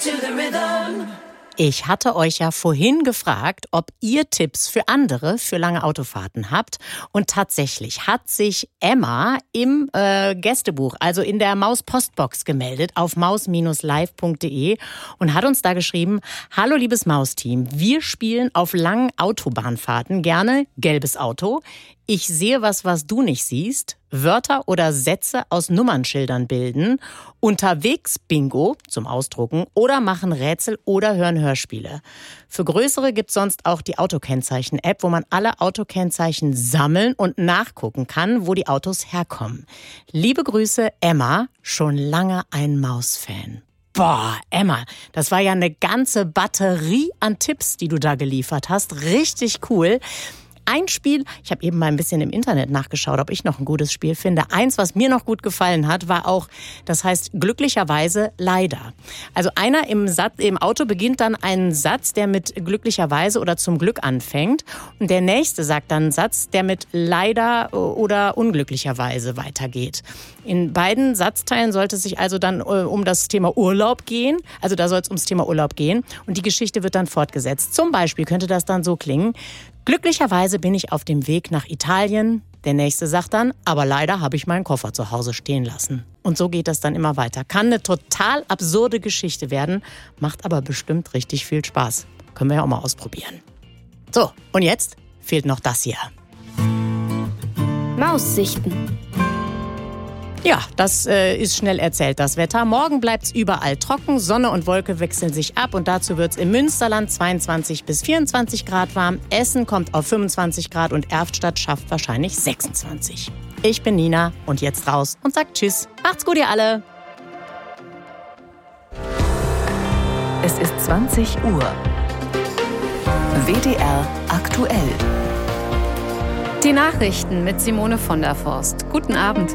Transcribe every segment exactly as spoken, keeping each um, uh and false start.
to the rhythm. Ich hatte euch ja vorhin gefragt, ob ihr Tipps für andere für lange Autofahrten habt. Und tatsächlich hat sich Emma im äh, Gästebuch, also in der Maus-Postbox gemeldet auf maus Bindestrich live Punkt de und hat uns da geschrieben: Hallo liebes Mausteam, wir spielen auf langen Autobahnfahrten gerne gelbes Auto. Ich sehe was, was du nicht siehst. Wörter oder Sätze aus Nummernschildern bilden. Unterwegs Bingo zum Ausdrucken oder machen Rätsel oder hören Hörspiele. Für Größere gibt es sonst auch die Autokennzeichen-App, wo man alle Autokennzeichen sammeln und nachgucken kann, wo die Autos herkommen. Liebe Grüße, Emma, schon lange ein Maus-Fan. Boah, Emma, das war ja eine ganze Batterie an Tipps, die du da geliefert hast. Richtig cool. Ein Spiel, ich habe eben mal ein bisschen im Internet nachgeschaut, ob ich noch ein gutes Spiel finde. Eins, was mir noch gut gefallen hat, war auch, das heißt glücklicherweise leider. Also einer im, Satz, im Auto beginnt dann einen Satz, der mit glücklicherweise oder zum Glück anfängt. Und der nächste sagt dann einen Satz, der mit leider oder unglücklicherweise weitergeht. In beiden Satzteilen sollte es sich also dann um das Thema Urlaub gehen. Also da soll es ums Thema Urlaub gehen. Und die Geschichte wird dann fortgesetzt. Zum Beispiel könnte das dann so klingen: Glücklicherweise bin ich auf dem Weg nach Italien. Der nächste sagt dann, aber leider habe ich meinen Koffer zu Hause stehen lassen. Und so geht das dann immer weiter. Kann eine total absurde Geschichte werden, macht aber bestimmt richtig viel Spaß. Können wir ja auch mal ausprobieren. So, und jetzt fehlt noch das hier. Maussichten. Ja, das äh, ist schnell erzählt, das Wetter. Morgen bleibt's überall trocken, Sonne und Wolke wechseln sich ab und dazu wird's im Münsterland zweiundzwanzig bis vierundzwanzig Grad warm. Essen kommt auf fünfundzwanzig Grad und Erftstadt schafft wahrscheinlich sechsundzwanzig. Ich bin Nina und jetzt raus und sag Tschüss. Macht's gut, ihr alle. Es ist zwanzig Uhr. W D R aktuell. Die Nachrichten mit Simone von der Forst. Guten Abend.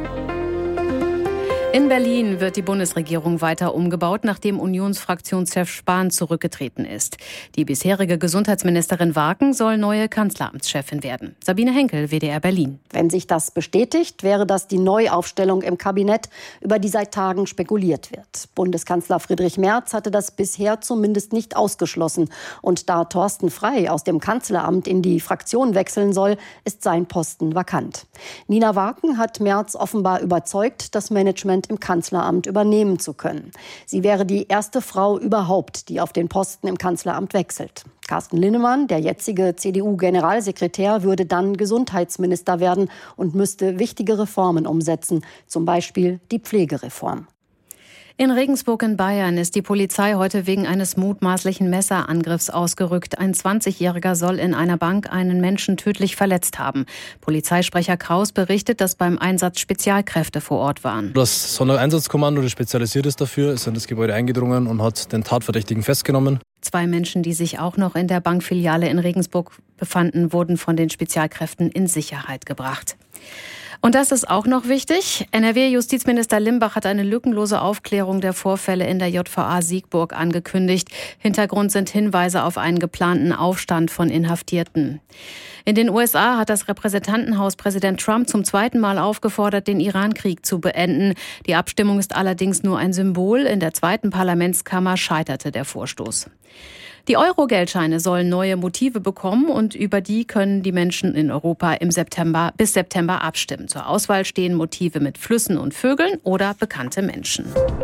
In Berlin wird die Bundesregierung weiter umgebaut, nachdem Unionsfraktionschef Spahn zurückgetreten ist. Die bisherige Gesundheitsministerin Waken soll neue Kanzleramtschefin werden. Sabine Henkel, W D R Berlin. Wenn sich das bestätigt, wäre das die Neuaufstellung im Kabinett, über die seit Tagen spekuliert wird. Bundeskanzler Friedrich Merz hatte das bisher zumindest nicht ausgeschlossen. Und da Thorsten Frey aus dem Kanzleramt in die Fraktion wechseln soll, ist sein Posten vakant. Nina Waken hat Merz offenbar überzeugt, das Management im Kanzleramt übernehmen zu können. Sie wäre die erste Frau überhaupt, die auf den Posten im Kanzleramt wechselt. Carsten Linnemann, der jetzige C D U-Generalsekretär, würde dann Gesundheitsminister werden und müsste wichtige Reformen umsetzen, zum Beispiel die Pflegereform. In Regensburg in Bayern ist die Polizei heute wegen eines mutmaßlichen Messerangriffs ausgerückt. Ein zwanzigjähriger soll in einer Bank einen Menschen tödlich verletzt haben. Polizeisprecher Kraus berichtet, dass beim Einsatz Spezialkräfte vor Ort waren. Das Sondereinsatzkommando, das spezialisiert ist dafür, ist in das Gebäude eingedrungen und hat den Tatverdächtigen festgenommen. Zwei Menschen, die sich auch noch in der Bankfiliale in Regensburg befanden, wurden von den Spezialkräften in Sicherheit gebracht. Und das ist auch noch wichtig. N R W-Justizminister Limbach hat eine lückenlose Aufklärung der Vorfälle in der J V A Siegburg angekündigt. Hintergrund sind Hinweise auf einen geplanten Aufstand von Inhaftierten. In den U S A hat das Repräsentantenhaus Präsident Trump zum zweiten Mal aufgefordert, den Iran-Krieg zu beenden. Die Abstimmung ist allerdings nur ein Symbol. In der zweiten Parlamentskammer scheiterte der Vorstoß. Die Euro-Geldscheine sollen neue Motive bekommen und über die können die Menschen in Europa im September bis September abstimmen. Zur Auswahl stehen Motive mit Flüssen und Vögeln oder bekannte Menschen.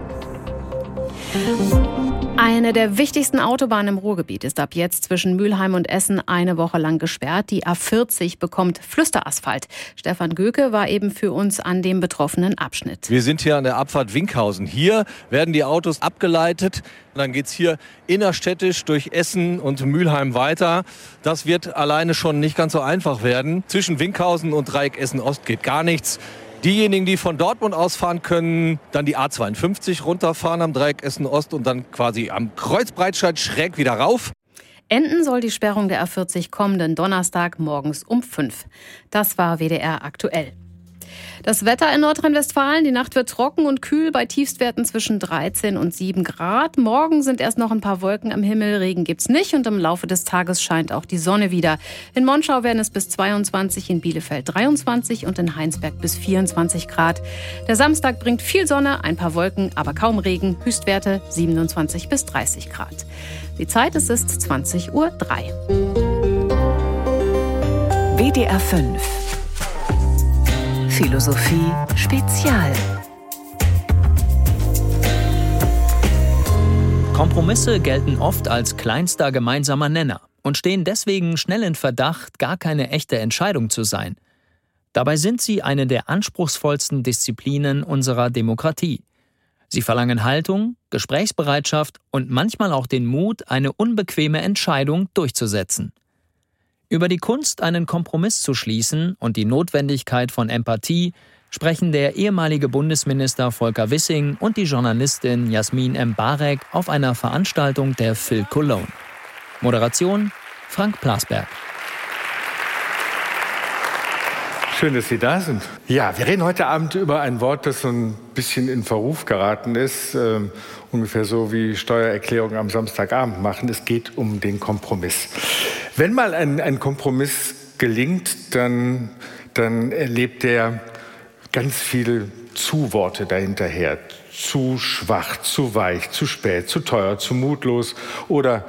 Eine der wichtigsten Autobahnen im Ruhrgebiet ist ab jetzt zwischen Mülheim und Essen eine Woche lang gesperrt. Die A vierzig bekommt Flüsterasphalt. Stefan Göke war eben für uns an dem betroffenen Abschnitt. Wir sind hier an der Abfahrt Winkhausen. Hier werden die Autos abgeleitet. Dann geht es hier innerstädtisch durch Essen und Mülheim weiter. Das wird alleine schon nicht ganz so einfach werden. Zwischen Winkhausen und Dreieck Essen-Ost geht gar nichts. Diejenigen, die von Dortmund ausfahren, können dann die A zweiundfünfzig runterfahren am Dreieck Essen-Ost und dann quasi am Kreuzbreitscheid schräg wieder rauf. Enden soll die Sperrung der A vierzig kommenden Donnerstag morgens um fünf. Das war W D R aktuell. Das Wetter in Nordrhein-Westfalen, die Nacht wird trocken und kühl bei Tiefstwerten zwischen dreizehn und sieben Grad. Morgen sind erst noch ein paar Wolken am Himmel, Regen gibt's nicht und im Laufe des Tages scheint auch die Sonne wieder. In Monschau werden es bis zweiundzwanzig, in Bielefeld dreiundzwanzig und in Heinsberg bis vierundzwanzig Grad. Der Samstag bringt viel Sonne, ein paar Wolken, aber kaum Regen, Höchstwerte siebenundzwanzig bis dreißig Grad. Die Zeit, es ist zwanzig Uhr drei. W D R fünf Philosophie Spezial. Kompromisse gelten oft als kleinster gemeinsamer Nenner und stehen deswegen schnell in Verdacht, gar keine echte Entscheidung zu sein. Dabei sind sie eine der anspruchsvollsten Disziplinen unserer Demokratie. Sie verlangen Haltung, Gesprächsbereitschaft und manchmal auch den Mut, eine unbequeme Entscheidung durchzusetzen. Über die Kunst, einen Kompromiss zu schließen und die Notwendigkeit von Empathie sprechen der ehemalige Bundesminister Volker Wissing und die Journalistin Jasmin Mbarek auf einer Veranstaltung der Phil Cologne. Moderation Frank Plasberg. Schön, dass Sie da sind. Ja, wir reden heute Abend über ein Wort, das so ein bisschen in Verruf geraten ist. Ähm, ungefähr so wie Steuererklärungen am Samstagabend machen. Es geht um den Kompromiss. Wenn mal ein, ein Kompromiss gelingt, dann, dann erlebt der ganz viele Zuworte dahinterher. Zu schwach, zu weich, zu spät, zu teuer, zu mutlos oder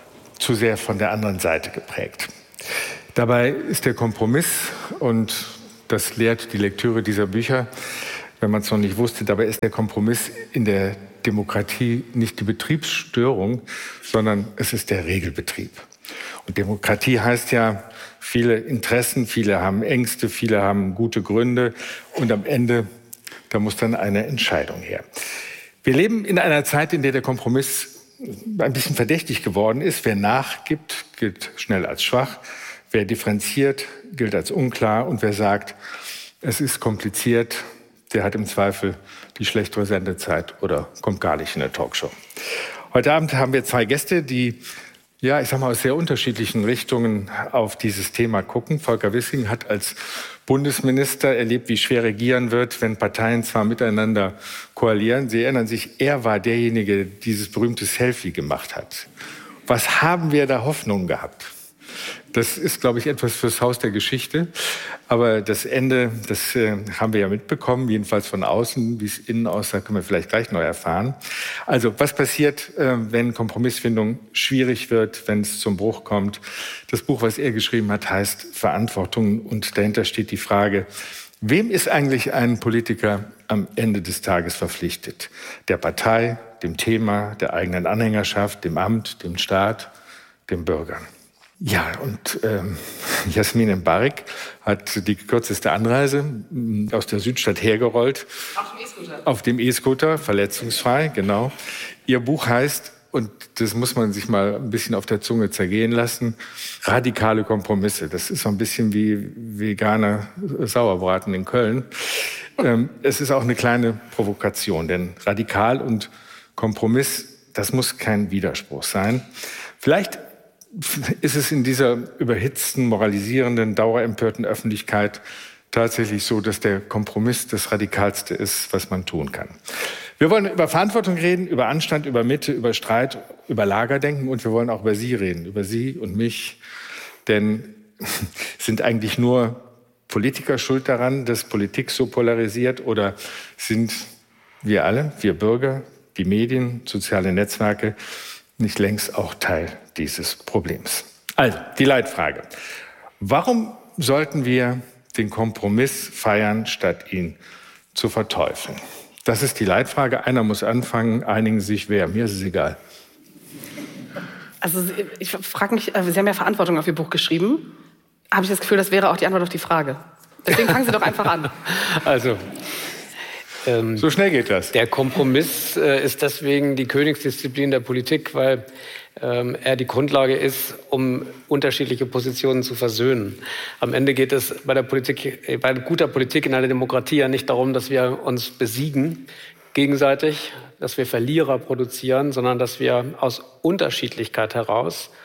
zu sehr von der anderen Seite geprägt. Dabei ist der Kompromiss, und das lehrt die Lektüre dieser Bücher, wenn man es noch nicht wusste, dabei ist der Kompromiss in der Demokratie nicht die Betriebsstörung, sondern es ist der Regelbetrieb. Und Demokratie heißt ja, viele Interessen, viele haben Ängste, viele haben gute Gründe und am Ende, da muss dann eine Entscheidung her. Wir leben in einer Zeit, in der der Kompromiss ein bisschen verdächtig geworden ist. Wer nachgibt, gilt schnell als schwach. Wer differenziert, gilt als unklar. Und wer sagt, es ist kompliziert, der hat im Zweifel die schlechtere Sendezeit oder kommt gar nicht in eine Talkshow. Heute Abend haben wir zwei Gäste, die, ja, ich sag mal, aus sehr unterschiedlichen Richtungen auf dieses Thema gucken. Volker Wissing hat als Bundesminister erlebt, wie schwer regieren wird, wenn Parteien zwar miteinander koalieren. Sie erinnern sich, er war derjenige, der dieses berühmte Selfie gemacht hat. Was haben wir da Hoffnung gehabt? Das ist, glaube ich, etwas fürs Haus der Geschichte. Aber das Ende, das äh, haben wir ja mitbekommen, jedenfalls von außen. Wie es innen aussah, können wir vielleicht gleich neu erfahren. Also, was passiert, äh, wenn Kompromissfindung schwierig wird, wenn es zum Bruch kommt? Das Buch, was er geschrieben hat, heißt Verantwortung. Und dahinter steht die Frage, wem ist eigentlich ein Politiker am Ende des Tages verpflichtet? Der Partei, dem Thema, der eigenen Anhängerschaft, dem Amt, dem Staat, den Bürgern. Ja, und ähm, Jasmin Mbarek hat die kürzeste Anreise aus der Südstadt hergerollt. Auf dem E-Scooter. Auf dem E-Scooter, verletzungsfrei, genau. Ihr Buch heißt, und das muss man sich mal ein bisschen auf der Zunge zergehen lassen, radikale Kompromisse. Das ist so ein bisschen wie veganer Sauerbraten in Köln. Ähm, es ist auch eine kleine Provokation, denn radikal und Kompromiss, das muss kein Widerspruch sein. Vielleicht ist es in dieser überhitzten, moralisierenden, dauerempörten Öffentlichkeit tatsächlich so, dass der Kompromiss das Radikalste ist, was man tun kann. Wir wollen über Verantwortung reden, über Anstand, über Mitte, über Streit, über Lager denken und wir wollen auch über Sie reden, über Sie und mich. Denn sind eigentlich nur Politiker schuld daran, dass Politik so polarisiert oder sind wir alle, wir Bürger, die Medien, soziale Netzwerke, nicht längst auch Teil dieses Problems? Also, die Leitfrage. Warum sollten wir den Kompromiss feiern, statt ihn zu verteufeln? Das ist die Leitfrage. Einer muss anfangen, einigen sich wer. Mir ist es egal. Also ich frage mich, Sie haben ja Verantwortung auf Ihr Buch geschrieben. Habe ich das Gefühl, das wäre auch die Antwort auf die Frage. Deswegen fangen Sie doch einfach an. Also, Ähm, so schnell geht das. Der Kompromiss äh, ist deswegen die Königsdisziplin der Politik, weil ähm, er die Grundlage ist, um unterschiedliche Positionen zu versöhnen. Am Ende geht es bei der Politik, bei guter Politik in einer Demokratie ja nicht darum, dass wir uns besiegen gegenseitig, dass wir Verlierer produzieren, sondern dass wir aus Unterschiedlichkeit heraus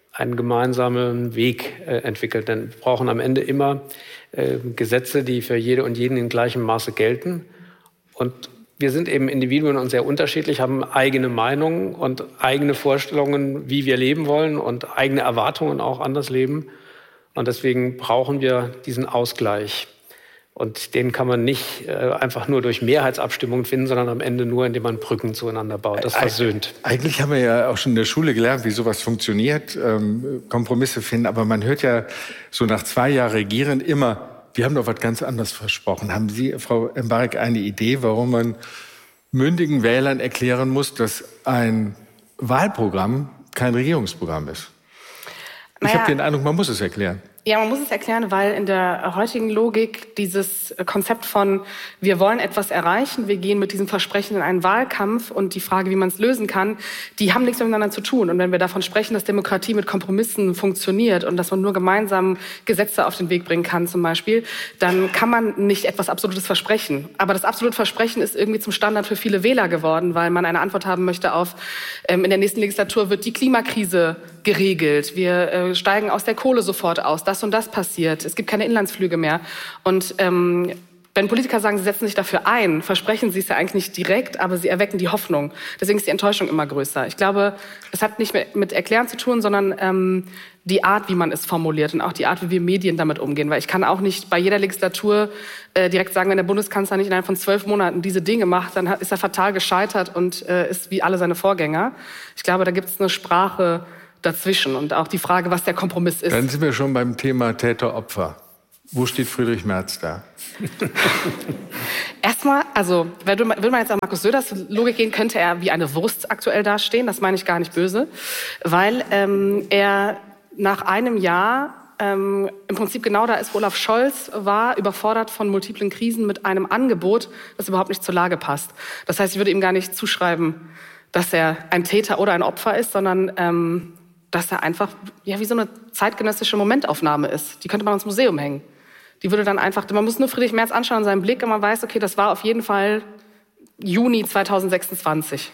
einen gemeinsamen Weg äh, entwickelt. Denn wir brauchen am Ende immer äh, Gesetze, die für jede und jeden in gleichem Maße gelten. Und wir sind eben Individuen und sehr unterschiedlich, haben eigene Meinungen und eigene Vorstellungen, wie wir leben wollen und eigene Erwartungen auch an das Leben. Und deswegen brauchen wir diesen Ausgleich. Und den kann man nicht äh, einfach nur durch Mehrheitsabstimmungen finden, sondern am Ende nur, indem man Brücken zueinander baut. Das versöhnt. Eigentlich haben wir ja auch schon in der Schule gelernt, wie sowas funktioniert, ähm, Kompromisse finden. Aber man hört ja so nach zwei Jahren Regieren immer, die haben doch was ganz anderes versprochen. Haben Sie, Frau Embarek, eine Idee, warum man mündigen Wählern erklären muss, dass ein Wahlprogramm kein Regierungsprogramm ist? Ich naja. habe den Eindruck, man muss es erklären. Ja, man muss es erklären, weil in der heutigen Logik dieses Konzept von wir wollen etwas erreichen, wir gehen mit diesem Versprechen in einen Wahlkampf und die Frage, wie man es lösen kann, die haben nichts miteinander zu tun. Und wenn wir davon sprechen, dass Demokratie mit Kompromissen funktioniert und dass man nur gemeinsam Gesetze auf den Weg bringen kann zum Beispiel, dann kann man nicht etwas Absolutes versprechen. Aber das absolute Versprechen ist irgendwie zum Standard für viele Wähler geworden, weil man eine Antwort haben möchte auf, ähm, in der nächsten Legislatur wird die Klimakrise geregelt, wir äh, steigen aus der Kohle sofort aus, das und das passiert. Es gibt keine Inlandsflüge mehr. Und ähm, wenn Politiker sagen, sie setzen sich dafür ein, versprechen sie es ja eigentlich nicht direkt, aber sie erwecken die Hoffnung. Deswegen ist die Enttäuschung immer größer. Ich glaube, es hat nicht mit, mit Erklären zu tun, sondern ähm, die Art, wie man es formuliert und auch die Art, wie wir Medien damit umgehen. Weil ich kann auch nicht bei jeder Legislatur äh, direkt sagen, wenn der Bundeskanzler nicht innerhalb von zwölf Monaten diese Dinge macht, dann hat, ist er fatal gescheitert und äh, ist wie alle seine Vorgänger. Ich glaube, da gibt es eine Sprache dazwischen und auch die Frage, was der Kompromiss ist. Dann sind wir schon beim Thema Täter-Opfer. Wo steht Friedrich Merz da? Erstmal, also würde man, würde man jetzt an Markus Söders Logik gehen, könnte er wie eine Wurst aktuell dastehen. Das meine ich gar nicht böse, weil ähm, er nach einem Jahr ähm, im Prinzip genau da ist, wo Olaf Scholz war, überfordert von multiplen Krisen mit einem Angebot, das überhaupt nicht zur Lage passt. Das heißt, ich würde ihm gar nicht zuschreiben, dass er ein Täter oder ein Opfer ist, sondern ähm, dass er einfach ja wie so eine zeitgenössische Momentaufnahme ist. Die könnte man ins Museum hängen. Die würde dann einfach, man muss nur Friedrich Merz anschauen, seinen Blick, und man weiß, okay, das war auf jeden Fall Juni zweitausendsechsundzwanzig.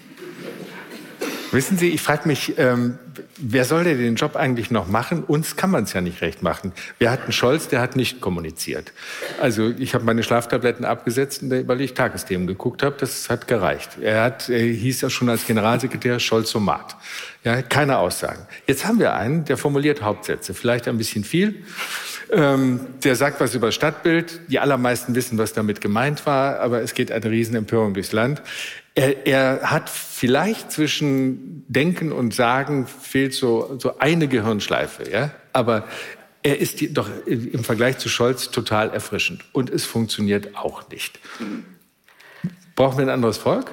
Wissen Sie, ich frage mich, ähm, wer soll denn den Job eigentlich noch machen? Uns kann man es ja nicht recht machen. Wir hatten Scholz, der hat nicht kommuniziert. Also ich habe meine Schlaftabletten abgesetzt, weil ich Tagesthemen geguckt habe. Das hat gereicht. Er, hat, er hieß ja schon als Generalsekretär Scholzomat. Ja, keine Aussagen. Jetzt haben wir einen, der formuliert Hauptsätze, vielleicht ein bisschen viel. Ähm, der sagt was über Stadtbild. Die allermeisten wissen, was damit gemeint war, aber es geht eine Riesenempörung durchs Land. Er, er hat vielleicht zwischen Denken und Sagen fehlt so, so eine Gehirnschleife, ja. Aber er ist die, doch im Vergleich zu Scholz total erfrischend. Und es funktioniert auch nicht. Brauchen wir ein anderes Volk?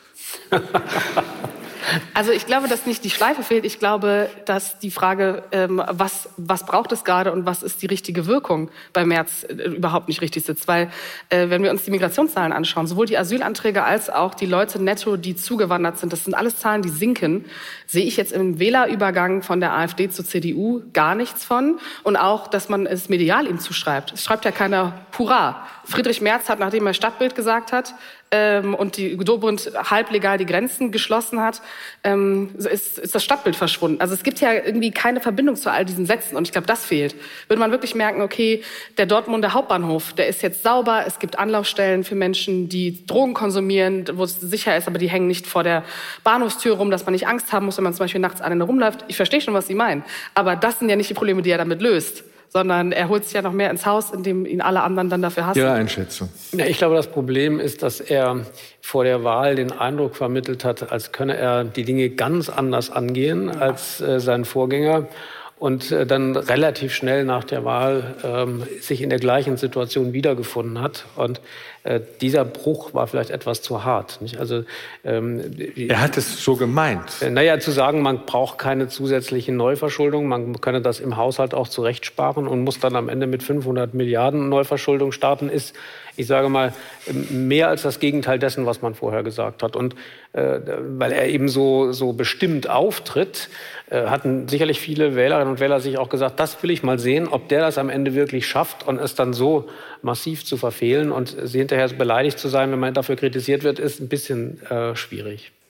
Also ich glaube, dass nicht die Schleife fehlt. Ich glaube, dass die Frage, ähm, was, was braucht es gerade und was ist die richtige Wirkung bei Merz äh, überhaupt nicht richtig sitzt. Weil äh, wenn wir uns die Migrationszahlen anschauen, sowohl die Asylanträge als auch die Leute netto, die zugewandert sind, das sind alles Zahlen, die sinken, sehe ich jetzt im Wählerübergang von der AfD zur C D U gar nichts von. Und auch, dass man es medial ihm zuschreibt. Es schreibt ja keiner Hurra. Friedrich Merz hat, nachdem er Stadtbild gesagt hat, ähm, und die Dobrindt halblegal die Grenzen geschlossen hat, ähm, ist, ist das Stadtbild verschwunden. Also es gibt ja irgendwie keine Verbindung zu all diesen Sätzen und ich glaube, das fehlt. Würde man wirklich merken, okay, der Dortmunder Hauptbahnhof, der ist jetzt sauber, es gibt Anlaufstellen für Menschen, die Drogen konsumieren, wo es sicher ist, aber die hängen nicht vor der Bahnhofstür rum, dass man nicht Angst haben muss, wenn man zum Beispiel nachts alleine rumläuft. Ich verstehe schon, was Sie meinen, aber das sind ja nicht die Probleme, die er damit löst, sondern er holt sich ja noch mehr ins Haus, indem ihn alle anderen dann dafür hassen. Ihre Einschätzung? Ja, ich glaube, das Problem ist, dass er vor der Wahl den Eindruck vermittelt hat, als könne er die Dinge ganz anders angehen als äh, sein Vorgänger. Und äh, dann relativ schnell nach der Wahl ähm, sich in der gleichen Situation wiedergefunden hat. Und äh, dieser Bruch war vielleicht etwas zu hart. Nicht? Also, ähm, er hat es so gemeint. Äh, naja, zu sagen, man braucht keine zusätzliche Neuverschuldung, man könne das im Haushalt auch zurechtsparen und muss dann am Ende mit fünfhundert Milliarden Neuverschuldung starten, ist, ich sage mal, mehr als das Gegenteil dessen, was man vorher gesagt hat. Und äh, weil er eben so, so bestimmt auftritt, äh, hatten sicherlich viele Wählerinnen und Wähler sich auch gesagt, das will ich mal sehen, ob der das am Ende wirklich schafft und es dann so massiv zu verfehlen und sie hinterher beleidigt zu sein, wenn man dafür kritisiert wird, ist ein bisschen äh, schwierig.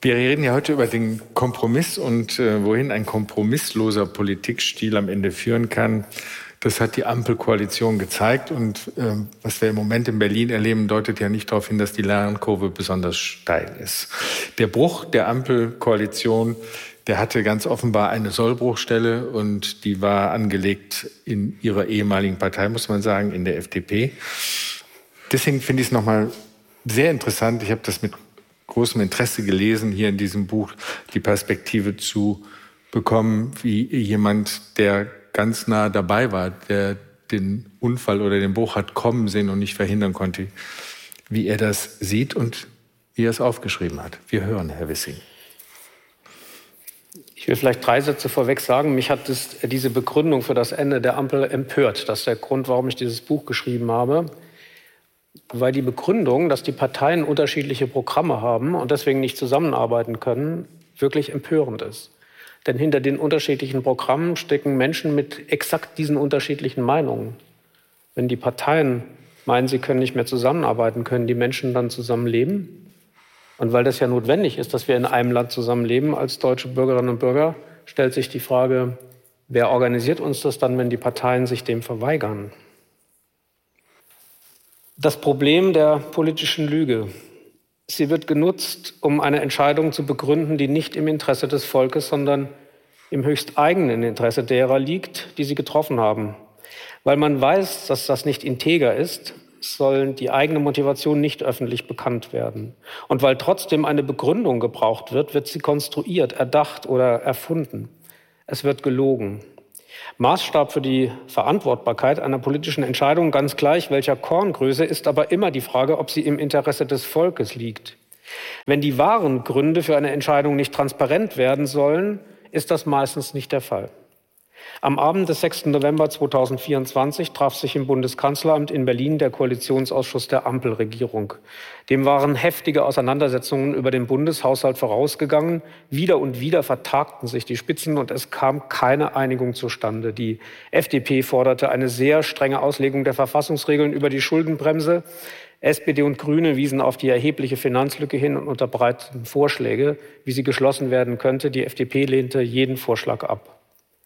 Wir reden ja heute über den Kompromiss und äh, wohin ein kompromissloser Politikstil am Ende führen kann. Das hat die Ampelkoalition gezeigt. Und äh, was wir im Moment in Berlin erleben, deutet ja nicht darauf hin, dass die Lernkurve besonders steil ist. Der Bruch der Ampelkoalition, der hatte ganz offenbar eine Sollbruchstelle und die war angelegt in ihrer ehemaligen Partei, muss man sagen, in der F D P. Deswegen finde ich es nochmal sehr interessant. Ich habe das mit großem Interesse gelesen, hier in diesem Buch die Perspektive zu bekommen, wie jemand, der ganz nah dabei war, der den Unfall oder den Bruch hat kommen sehen und nicht verhindern konnte, wie er das sieht und wie er es aufgeschrieben hat. Wir hören, Herr Wissing. Ich will vielleicht drei Sätze vorweg sagen. Mich hat das, diese Begründung für das Ende der Ampel empört. Das ist der Grund, warum ich dieses Buch geschrieben habe. Weil die Begründung, dass die Parteien unterschiedliche Programme haben und deswegen nicht zusammenarbeiten können, wirklich empörend ist. Denn hinter den unterschiedlichen Programmen stecken Menschen mit exakt diesen unterschiedlichen Meinungen. Wenn die Parteien meinen, sie können nicht mehr zusammenarbeiten, können die Menschen dann zusammenleben? Und weil das ja notwendig ist, dass wir in einem Land zusammenleben als deutsche Bürgerinnen und Bürger, stellt sich die Frage, wer organisiert uns das dann, wenn die Parteien sich dem verweigern? Das Problem der politischen Lüge. Sie wird genutzt, um eine Entscheidung zu begründen, die nicht im Interesse des Volkes, sondern im höchst eigenen Interesse derer liegt, die sie getroffen haben. Weil man weiß, dass das nicht integer ist, sollen die eigene Motivation nicht öffentlich bekannt werden. Und weil trotzdem eine Begründung gebraucht wird, wird sie konstruiert, erdacht oder erfunden. Es wird gelogen. Maßstab für die Verantwortbarkeit einer politischen Entscheidung, ganz gleich welcher Korngröße, ist aber immer die Frage, ob sie im Interesse des Volkes liegt. Wenn die wahren Gründe für eine Entscheidung nicht transparent werden sollen, ist das meistens nicht der Fall. Am Abend des sechsten November zweitausendvierundzwanzig traf sich im Bundeskanzleramt in Berlin der Koalitionsausschuss der Ampelregierung. Dem waren heftige Auseinandersetzungen über den Bundeshaushalt vorausgegangen. Wieder und wieder vertagten sich die Spitzen und es kam keine Einigung zustande. Die F D P forderte eine sehr strenge Auslegung der Verfassungsregeln über die Schuldenbremse. S P D und Grüne wiesen auf die erhebliche Finanzlücke hin und unterbreiteten Vorschläge, wie sie geschlossen werden könnte. Die F D P lehnte jeden Vorschlag ab.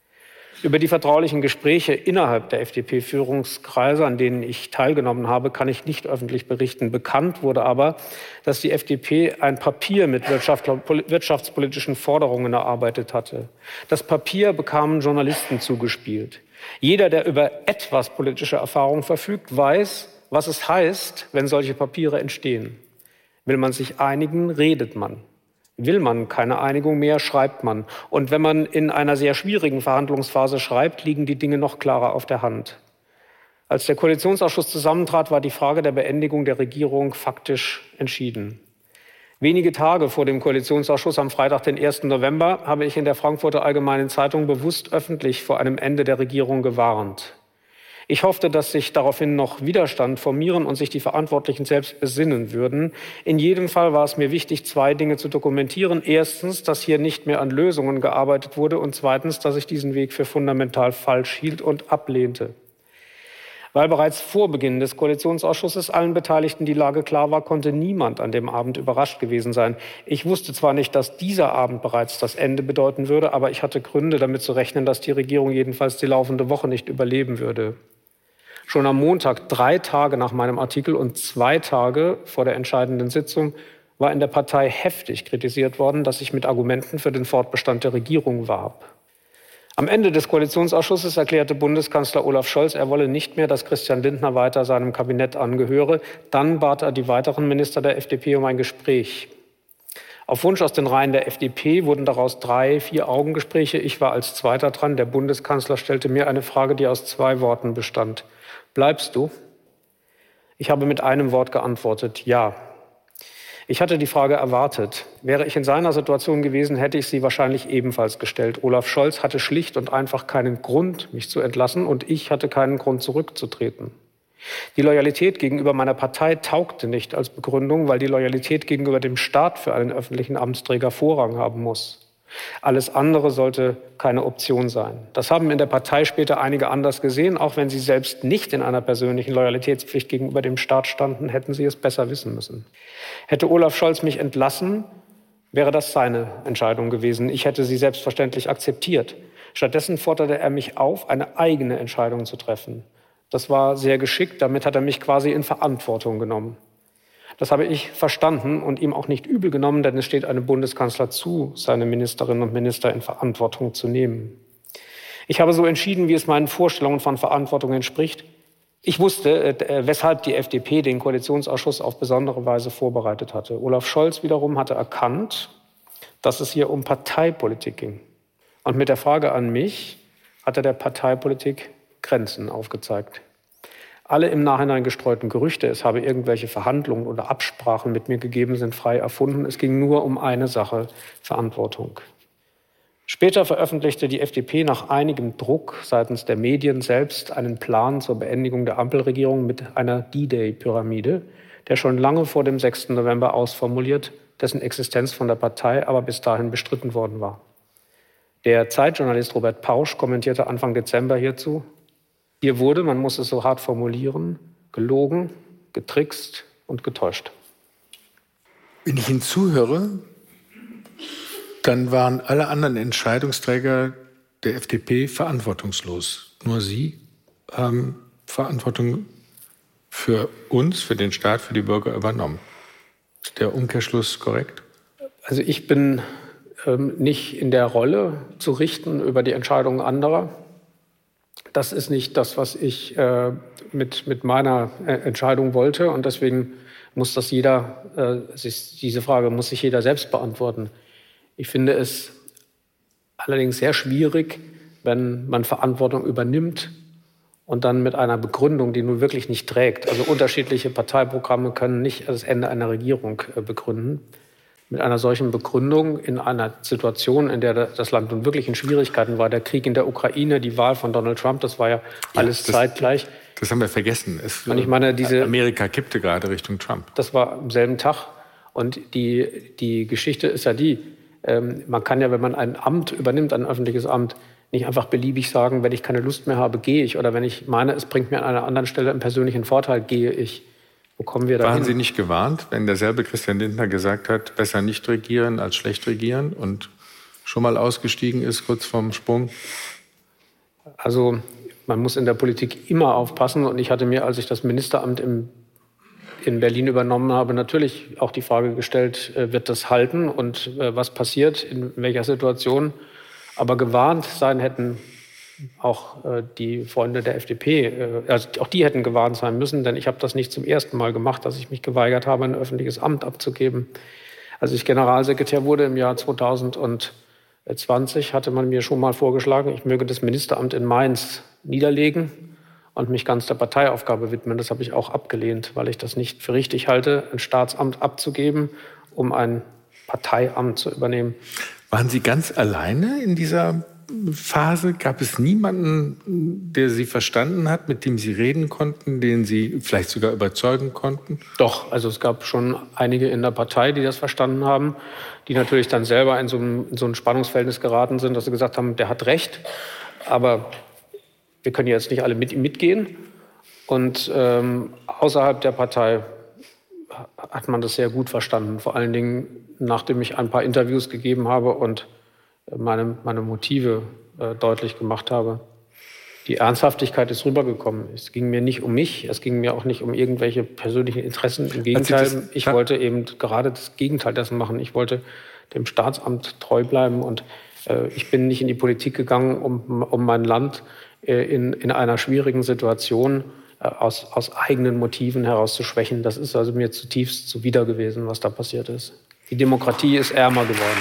Über die vertraulichen Gespräche innerhalb der F D P-Führungskreise, an denen ich teilgenommen habe, kann ich nicht öffentlich berichten. Bekannt wurde aber, dass die F D P ein Papier mit wirtschaftspolitischen Forderungen erarbeitet hatte. Das Papier bekamen Journalisten zugespielt. Jeder, der über etwas politische Erfahrung verfügt, weiß, was es heißt, wenn solche Papiere entstehen. Will man sich einigen, redet man. Will man keine Einigung mehr, schreibt man. Und wenn man in einer sehr schwierigen Verhandlungsphase schreibt, liegen die Dinge noch klarer auf der Hand. Als der Koalitionsausschuss zusammentrat, war die Frage der Beendigung der Regierung faktisch entschieden. Wenige Tage vor dem Koalitionsausschuss, am Freitag, den ersten November, habe ich in der Frankfurter Allgemeinen Zeitung bewusst öffentlich vor einem Ende der Regierung gewarnt. Ich hoffte, dass sich daraufhin noch Widerstand formieren und sich die Verantwortlichen selbst besinnen würden. In jedem Fall war es mir wichtig, zwei Dinge zu dokumentieren. Erstens, dass hier nicht mehr an Lösungen gearbeitet wurde und zweitens, dass ich diesen Weg für fundamental falsch hielt und ablehnte. Weil bereits vor Beginn des Koalitionsausschusses allen Beteiligten die Lage klar war, konnte niemand an dem Abend überrascht gewesen sein. Ich wusste zwar nicht, dass dieser Abend bereits das Ende bedeuten würde, aber ich hatte Gründe, damit zu rechnen, dass die Regierung jedenfalls die laufende Woche nicht überleben würde. Schon am Montag, drei Tage nach meinem Artikel und zwei Tage vor der entscheidenden Sitzung, war in der Partei heftig kritisiert worden, dass ich mit Argumenten für den Fortbestand der Regierung warb. Am Ende des Koalitionsausschusses erklärte Bundeskanzler Olaf Scholz, er wolle nicht mehr, dass Christian Lindner weiter seinem Kabinett angehöre. Dann bat er die weiteren Minister der F D P um ein Gespräch. Auf Wunsch aus den Reihen der F D P wurden daraus drei, vier Augengespräche. Ich war als Zweiter dran. Der Bundeskanzler stellte mir eine Frage, die aus zwei Worten bestand. Bleibst du? Ich habe mit einem Wort geantwortet, ja. Ich hatte die Frage erwartet. Wäre ich in seiner Situation gewesen, hätte ich sie wahrscheinlich ebenfalls gestellt. Olaf Scholz hatte schlicht und einfach keinen Grund, mich zu entlassen, und ich hatte keinen Grund, zurückzutreten. Die Loyalität gegenüber meiner Partei taugte nicht als Begründung, weil die Loyalität gegenüber dem Staat für einen öffentlichen Amtsträger Vorrang haben muss. Alles andere sollte keine Option sein. Das haben in der Partei später einige anders gesehen. Auch wenn sie selbst nicht in einer persönlichen Loyalitätspflicht gegenüber dem Staat standen, hätten sie es besser wissen müssen. Hätte Olaf Scholz mich entlassen, wäre das seine Entscheidung gewesen. Ich hätte sie selbstverständlich akzeptiert. Stattdessen forderte er mich auf, eine eigene Entscheidung zu treffen. Das war sehr geschickt, damit hat er mich quasi in Verantwortung genommen. Das habe ich verstanden und ihm auch nicht übel genommen, denn es steht einem Bundeskanzler zu, seine Ministerinnen und Minister in Verantwortung zu nehmen. Ich habe so entschieden, wie es meinen Vorstellungen von Verantwortung entspricht. Ich wusste, weshalb die F D P den Koalitionsausschuss auf besondere Weise vorbereitet hatte. Olaf Scholz wiederum hatte erkannt, dass es hier um Parteipolitik ging. Und mit der Frage an mich hat er der Parteipolitik Grenzen aufgezeigt. Alle im Nachhinein gestreuten Gerüchte, es habe irgendwelche Verhandlungen oder Absprachen mit mir gegeben, sind frei erfunden. Es ging nur um eine Sache, Verantwortung. Später veröffentlichte die F D P nach einigem Druck seitens der Medien selbst einen Plan zur Beendigung der Ampelregierung mit einer D-Day-Pyramide, der schon lange vor dem sechsten November ausformuliert, dessen Existenz von der Partei aber bis dahin bestritten worden war. Der Zeitjournalist Robert Pausch kommentierte Anfang Dezember hierzu: Hier wurde, man muss es so hart formulieren, gelogen, getrickst und getäuscht. Wenn ich Ihnen zuhöre, dann waren alle anderen Entscheidungsträger der F D P verantwortungslos. Nur Sie haben Verantwortung für uns, für den Staat, für die Bürger übernommen. Ist der Umkehrschluss korrekt? Also ich bin ähm, nicht in der Rolle zu richten über die Entscheidungen anderer. Das ist nicht das, was ich äh, mit, mit meiner äh, Entscheidung wollte. Und deswegen muss das jeder, äh, sich, diese Frage muss sich jeder selbst beantworten. Ich finde es allerdings sehr schwierig, wenn man Verantwortung übernimmt und dann mit einer Begründung, die nun wirklich nicht trägt. Also unterschiedliche Parteiprogramme können nicht das Ende einer Regierung äh, begründen. Mit einer solchen Begründung in einer Situation, in der das Land nun wirklich in Schwierigkeiten war, der Krieg in der Ukraine, die Wahl von Donald Trump, das war ja alles ja, das, zeitgleich. Das haben wir vergessen. Es, und ich meine, diese, Amerika kippte gerade Richtung Trump. Das war am selben Tag. Und die, die Geschichte ist ja die, ähm, man kann ja, wenn man ein Amt übernimmt, ein öffentliches Amt, nicht einfach beliebig sagen, wenn ich keine Lust mehr habe, gehe ich. Oder wenn ich meine, es bringt mir an einer anderen Stelle einen persönlichen Vorteil, gehe ich. Wo kommen wir da Waren hin? Sie nicht gewarnt, wenn derselbe Christian Lindner gesagt hat, besser nicht regieren als schlecht regieren und schon mal ausgestiegen ist, kurz vorm Sprung? Also man muss in der Politik immer aufpassen. Und ich hatte mir, als ich das Ministeramt im, in Berlin übernommen habe, natürlich auch die Frage gestellt, äh, wird das halten und äh, was passiert, in welcher Situation. Aber gewarnt sein hätten auch äh, die Freunde der F D P, äh, also auch die hätten gewarnt sein müssen, denn ich habe das nicht zum ersten Mal gemacht, dass ich mich geweigert habe, ein öffentliches Amt abzugeben. Als ich Generalsekretär wurde im Jahr zweitausendzwanzig, hatte man mir schon mal vorgeschlagen, ich möge das Ministeramt in Mainz niederlegen und mich ganz der Parteiaufgabe widmen. Das habe ich auch abgelehnt, weil ich das nicht für richtig halte, ein Staatsamt abzugeben, um ein Parteiamt zu übernehmen. Waren Sie ganz alleine in dieser Phase? Gab es niemanden, der Sie verstanden hat, mit dem Sie reden konnten, den Sie vielleicht sogar überzeugen konnten? Doch, also es gab schon einige in der Partei, die das verstanden haben, die natürlich dann selber in so ein, in so ein Spannungsverhältnis geraten sind, dass sie gesagt haben, der hat recht, aber wir können jetzt nicht alle mit ihm mitgehen. Und ähm, außerhalb der Partei hat man das sehr gut verstanden, vor allen Dingen, nachdem ich ein paar Interviews gegeben habe und meine, meine Motive äh, deutlich gemacht habe. Die Ernsthaftigkeit ist rübergekommen. Es ging mir nicht um mich, es ging mir auch nicht um irgendwelche persönlichen Interessen. Im Gegenteil, ich wollte eben gerade das Gegenteil dessen machen. Ich wollte dem Staatsamt treu bleiben und äh, ich bin nicht in die Politik gegangen, um, um mein Land äh, in, in einer schwierigen Situation äh, aus, aus eigenen Motiven heraus zu schwächen. Das ist also mir zutiefst zuwider gewesen, was da passiert ist. Die Demokratie ist ärmer geworden.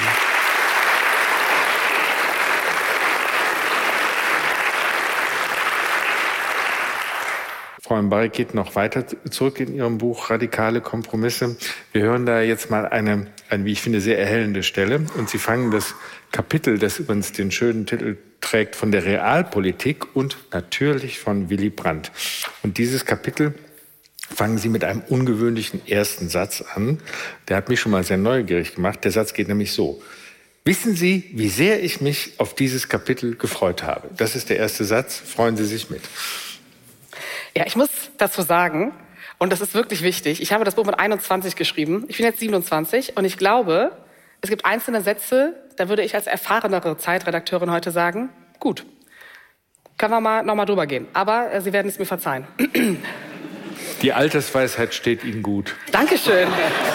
Frau Mbarek geht noch weiter zurück in Ihrem Buch Radikale Kompromisse. Wir hören da jetzt mal eine, eine, wie ich finde, sehr erhellende Stelle. Und Sie fangen das Kapitel, das übrigens den schönen Titel trägt, von der Realpolitik und natürlich von Willy Brandt. Und dieses Kapitel fangen Sie mit einem ungewöhnlichen ersten Satz an. Der hat mich schon mal sehr neugierig gemacht. Der Satz geht nämlich so: Wissen Sie, wie sehr ich mich auf dieses Kapitel gefreut habe? Das ist der erste Satz. Freuen Sie sich mit. Ja, ich muss dazu sagen, und das ist wirklich wichtig, ich habe das Buch mit einundzwanzig geschrieben, ich bin jetzt siebenundzwanzig und ich glaube, Es gibt einzelne Sätze, da würde ich als erfahrenere Zeitredakteurin heute sagen, gut, können wir mal noch mal drüber gehen. Aber äh, Sie werden es mir verzeihen. Die Altersweisheit steht Ihnen gut. Dankeschön.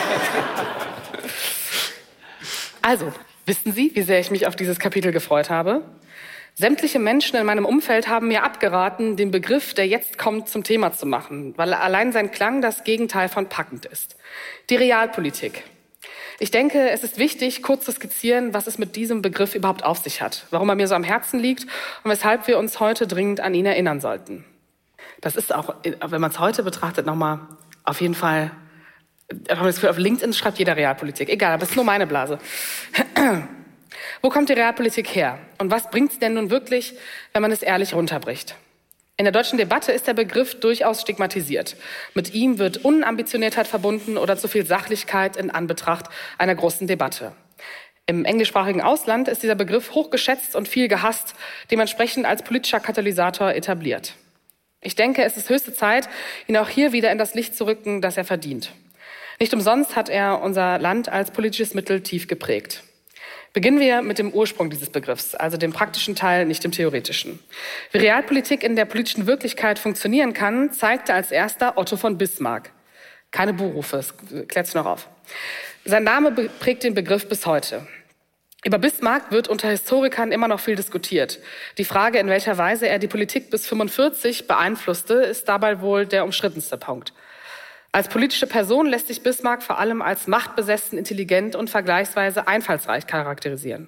Also, wissen Sie, wie sehr ich mich auf dieses Kapitel gefreut habe? Sämtliche Menschen in meinem Umfeld haben mir abgeraten, den Begriff, der jetzt kommt, zum Thema zu machen, weil allein sein Klang das Gegenteil von packend ist. Die Realpolitik. Ich denke, es ist wichtig, kurz zu skizzieren, was es mit diesem Begriff überhaupt auf sich hat, warum er mir so am Herzen liegt und weshalb wir uns heute dringend an ihn erinnern sollten. Das ist auch, wenn man es heute betrachtet, nochmal auf jeden Fall, auf LinkedIn schreibt jeder Realpolitik, egal, aber es ist nur meine Blase. Wo kommt die Realpolitik her? Und was bringt es denn nun wirklich, wenn man es ehrlich runterbricht? In der deutschen Debatte ist der Begriff durchaus stigmatisiert. Mit ihm wird Unambitioniertheit verbunden oder zu viel Sachlichkeit in Anbetracht einer großen Debatte. Im englischsprachigen Ausland ist dieser Begriff hochgeschätzt und viel gehasst, dementsprechend als politischer Katalysator etabliert. Ich denke, es ist höchste Zeit, ihn auch hier wieder in das Licht zu rücken, das er verdient. Nicht umsonst hat er unser Land als politisches Mittel tief geprägt. Beginnen wir mit dem Ursprung dieses Begriffs, also dem praktischen Teil, nicht dem theoretischen. Wie Realpolitik in der politischen Wirklichkeit funktionieren kann, zeigte als erster Otto von Bismarck. Keine Buhrufe, das klärt sich noch auf. Sein Name prägt den Begriff bis heute. Über Bismarck wird unter Historikern immer noch viel diskutiert. Die Frage, in welcher Weise er die Politik bis fünfundvierzig beeinflusste, ist dabei wohl der umstrittenste Punkt. Als politische Person lässt sich Bismarck vor allem als machtbesessen, intelligent und vergleichsweise einfallsreich charakterisieren.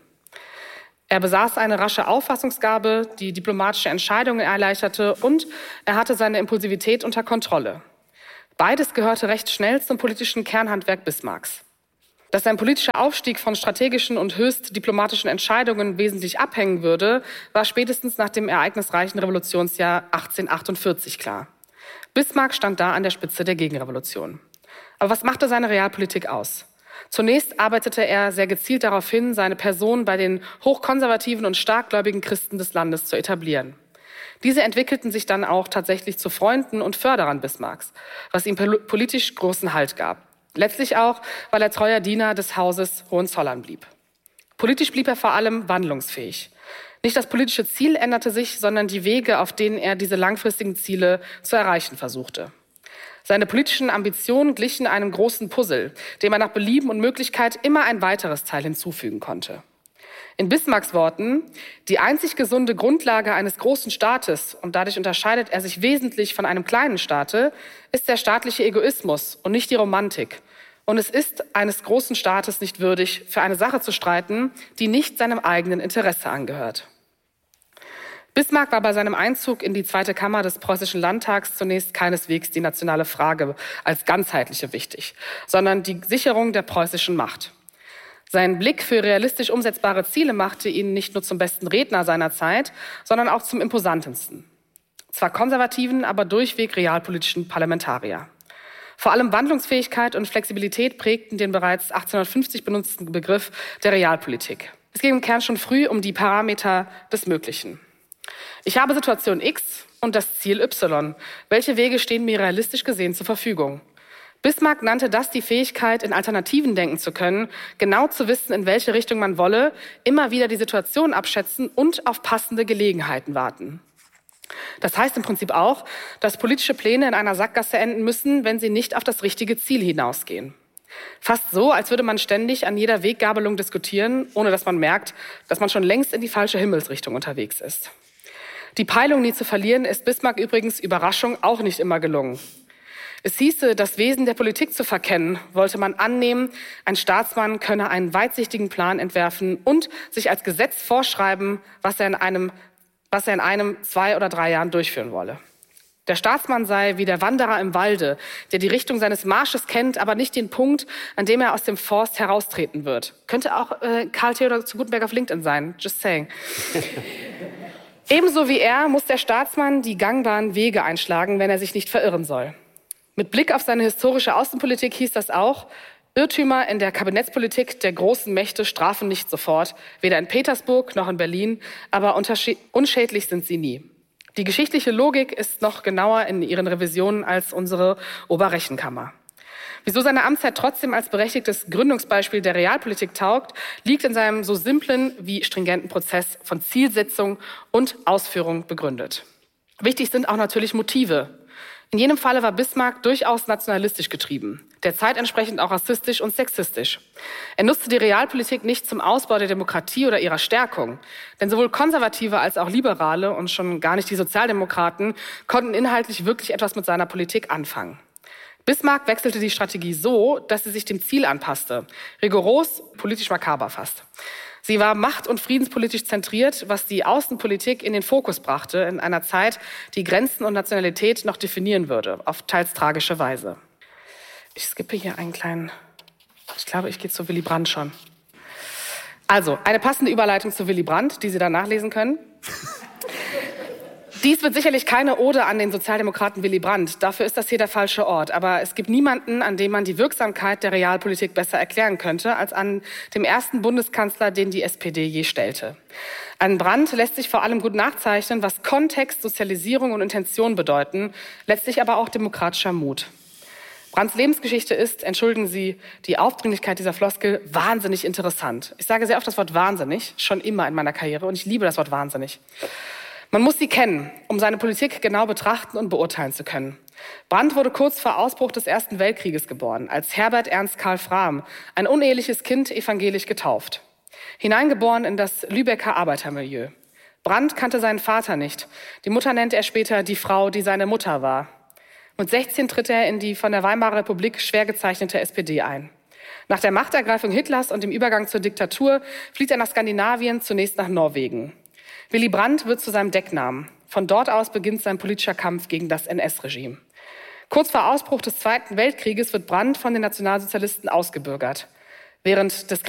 Er besaß eine rasche Auffassungsgabe, die diplomatische Entscheidungen erleichterte und er hatte seine Impulsivität unter Kontrolle. Beides gehörte recht schnell zum politischen Kernhandwerk Bismarcks. Dass sein politischer Aufstieg von strategischen und höchst diplomatischen Entscheidungen wesentlich abhängen würde, war spätestens nach dem ereignisreichen Revolutionsjahr achtzehnhundertachtundvierzig klar. Bismarck stand da an der Spitze der Gegenrevolution. Aber was machte seine Realpolitik aus? Zunächst arbeitete er sehr gezielt darauf hin, seine Person bei den hochkonservativen und starkgläubigen Christen des Landes zu etablieren. Diese entwickelten sich dann auch tatsächlich zu Freunden und Förderern Bismarcks, was ihm politisch großen Halt gab. Letztlich auch, weil er treuer Diener des Hauses Hohenzollern blieb. Politisch blieb er vor allem wandlungsfähig. Nicht das politische Ziel änderte sich, sondern die Wege, auf denen er diese langfristigen Ziele zu erreichen versuchte. Seine politischen Ambitionen glichen einem großen Puzzle, dem er nach Belieben und Möglichkeit immer ein weiteres Teil hinzufügen konnte. In Bismarcks Worten, die einzig gesunde Grundlage eines großen Staates, und dadurch unterscheidet er sich wesentlich von einem kleinen Staate, ist der staatliche Egoismus und nicht die Romantik. Und es ist eines großen Staates nicht würdig, für eine Sache zu streiten, die nicht seinem eigenen Interesse angehört. Bismarck war bei seinem Einzug in die zweite Kammer des Preußischen Landtags zunächst keineswegs die nationale Frage als ganzheitliche wichtig, sondern die Sicherung der preußischen Macht. Sein Blick für realistisch umsetzbare Ziele machte ihn nicht nur zum besten Redner seiner Zeit, sondern auch zum imposantesten. Zwar konservativen, aber durchweg realpolitischen Parlamentarier. Vor allem Wandlungsfähigkeit und Flexibilität prägten den bereits achtzehnhundertfünfzig benutzten Begriff der Realpolitik. Es ging im Kern schon früh um die Parameter des Möglichen. Ich habe Situation X und das Ziel Y. Welche Wege stehen mir realistisch gesehen zur Verfügung? Bismarck nannte das die Fähigkeit, in Alternativen denken zu können, genau zu wissen, in welche Richtung man wolle, immer wieder die Situation abschätzen und auf passende Gelegenheiten warten. Das heißt im Prinzip auch, dass politische Pläne in einer Sackgasse enden müssen, wenn sie nicht auf das richtige Ziel hinausgehen. Fast so, als würde man ständig an jeder Weggabelung diskutieren, ohne dass man merkt, dass man schon längst in die falsche Himmelsrichtung unterwegs ist. Die Peilung nie zu verlieren, ist Bismarck übrigens Überraschung auch nicht immer gelungen. Es hieße, das Wesen der Politik zu verkennen, wollte man annehmen, ein Staatsmann könne einen weitsichtigen Plan entwerfen und sich als Gesetz vorschreiben, was er in einem, was er in einem, zwei oder drei Jahren durchführen wolle. Der Staatsmann sei wie der Wanderer im Walde, der die Richtung seines Marsches kennt, aber nicht den Punkt, an dem er aus dem Forst heraustreten wird. Könnte auch äh, Karl Theodor zu Gutenberg auf LinkedIn sein, just saying. Ebenso wie er muss der Staatsmann die gangbaren Wege einschlagen, wenn er sich nicht verirren soll. Mit Blick auf seine historische Außenpolitik hieß das auch, Irrtümer in der Kabinettspolitik der großen Mächte strafen nicht sofort, weder in Petersburg noch in Berlin, aber unschädlich sind sie nie. Die geschichtliche Logik ist noch genauer in ihren Revisionen als unsere Oberrechenkammer. Wieso seine Amtszeit trotzdem als berechtigtes Gründungsbeispiel der Realpolitik taugt, liegt in seinem so simplen wie stringenten Prozess von Zielsetzung und Ausführung begründet. Wichtig sind auch natürlich Motive. In jedem Falle war Bismarck durchaus nationalistisch getrieben, der Zeit entsprechend auch rassistisch und sexistisch. Er nutzte die Realpolitik nicht zum Ausbau der Demokratie oder ihrer Stärkung, denn sowohl Konservative als auch Liberale und schon gar nicht die Sozialdemokraten konnten inhaltlich wirklich etwas mit seiner Politik anfangen. Bismarck wechselte die Strategie so, dass sie sich dem Ziel anpasste, rigoros, politisch makaber fast. Sie war macht- und friedenspolitisch zentriert, was die Außenpolitik in den Fokus brachte, in einer Zeit, die Grenzen und Nationalität noch definieren würde, auf teils tragische Weise. Ich skippe hier einen kleinen, ich glaube, ich gehe zu Willy Brandt schon. Also, eine passende Überleitung zu Willy Brandt, die Sie da nachlesen können. Dies wird sicherlich keine Ode an den Sozialdemokraten Willy Brandt. Dafür ist das hier der falsche Ort. Aber es gibt niemanden, an dem man die Wirksamkeit der Realpolitik besser erklären könnte, als an dem ersten Bundeskanzler, den die S P D je stellte. An Brandt lässt sich vor allem gut nachzeichnen, was Kontext, Sozialisierung und Intention bedeuten, letztlich aber auch demokratischer Mut. Brandts Lebensgeschichte ist, entschuldigen Sie die Aufdringlichkeit dieser Floskel, wahnsinnig interessant. Ich sage sehr oft das Wort wahnsinnig, schon immer in meiner Karriere, und ich liebe das Wort wahnsinnig. Man muss sie kennen, um seine Politik genau betrachten und beurteilen zu können. Brandt wurde kurz vor Ausbruch des Ersten Weltkrieges geboren, als Herbert Ernst Karl Frahm, ein uneheliches Kind, evangelisch getauft. Hineingeboren in das Lübecker Arbeitermilieu. Brandt kannte seinen Vater nicht. Die Mutter nennt er später die Frau, die seine Mutter war. Mit sechzehn tritt er in die von der Weimarer Republik schwer gezeichnete S P D ein. Nach der Machtergreifung Hitlers und dem Übergang zur Diktatur flieht er nach Skandinavien, zunächst nach Norwegen. Willy Brandt wird zu seinem Decknamen. Von dort aus beginnt sein politischer Kampf gegen das N S-Regime. Kurz vor Ausbruch des Zweiten Weltkrieges wird Brandt von den Nationalsozialisten ausgebürgert. Während des